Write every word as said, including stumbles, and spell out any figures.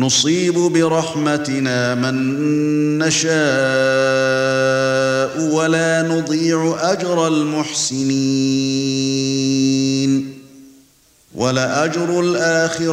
نصيب برحمتنا من نشاء ولا نضيع أجر المحسنين ولأجر الآخرة